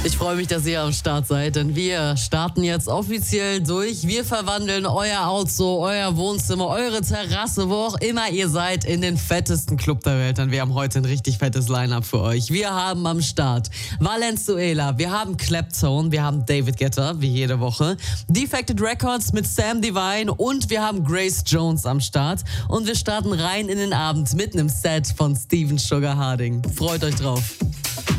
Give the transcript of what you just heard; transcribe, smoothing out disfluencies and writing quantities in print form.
Ich freue mich, dass ihr am Start seid, denn wir starten jetzt offiziell durch. Wir verwandeln euer Auto, euer Wohnzimmer, eure Terrasse, wo auch immer ihr seid, in den fettesten Club der Welt. Denn wir haben heute ein richtig fettes Line-Up für euch. Wir haben am Start Valenzuela, wir haben Claptone, wir haben David Guetta, wie jede Woche, Defected Records mit Sam Divine und wir haben Grace Jones am Start. Und wir starten rein in den Abend mit einem Set von Steven Sugar Harding. Freut euch drauf.